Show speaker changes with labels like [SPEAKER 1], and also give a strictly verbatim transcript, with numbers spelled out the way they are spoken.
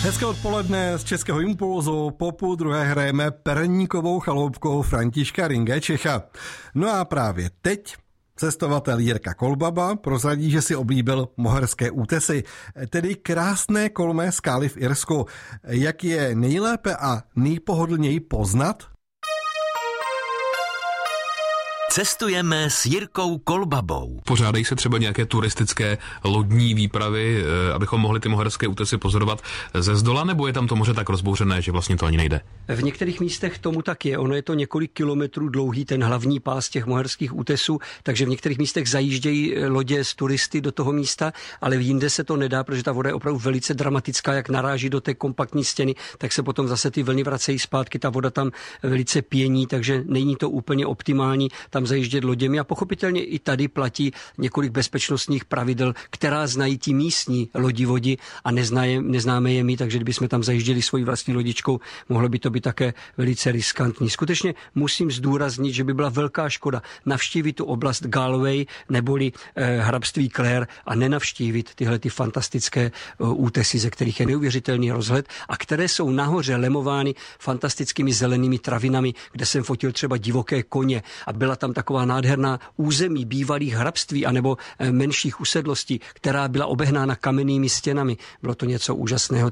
[SPEAKER 1] Hezké odpoledne z Českého impulzu. Po půl druhé hrajeme Perníkovou chaloupkou Františka Ringe Čecha. No a právě teď cestovatel Jirka Kolbaba prozradí, že si oblíbil moherské útesy, tedy krásné kolmé skály v Irsku. Jak je nejlépe a nejpohodlněji poznat?
[SPEAKER 2] Cestujeme s Jirkou Kolbabou.
[SPEAKER 3] Pořádají se třeba nějaké turistické lodní výpravy, abychom mohli ty moherské útesy pozorovat ze zdola, nebo je tam to moře tak rozbouřené, že vlastně to ani nejde?
[SPEAKER 4] V některých místech tomu tak je. Ono je to několik kilometrů dlouhý ten hlavní pás těch moherských útesů, takže v některých místech zajíždějí lodě z turisty do toho místa, ale v jinde se to nedá, protože ta voda je opravdu velice dramatická, jak naráží do té kompaktní stěny, tak se potom zase ty vlny vracejí zpátky, ta voda tam velice pění, takže není to úplně optimální tam zajíždět loděmi a pochopitelně i tady platí několik bezpečnostních pravidel, která znají ti místní lodivodi a neznáme, neznáme je my, takže kdybychom tam zajížděli svojí vlastní lodičkou, mohlo by to být také velice riskantní. Skutečně musím zdůraznit, že by byla velká škoda navštívit tu oblast Galway neboli eh, hrabství Clare a nenavštívit tyhle ty fantastické eh, útesy, ze kterých je neuvěřitelný rozhled a které jsou nahoře lemovány fantastickými zelenými travinami, kde jsem fotil třeba divoké koně a byla tam taková nádherná území bývalých hrabství anebo menších usedlostí, která byla obehnána kamennými stěnami. Bylo to něco úžasného.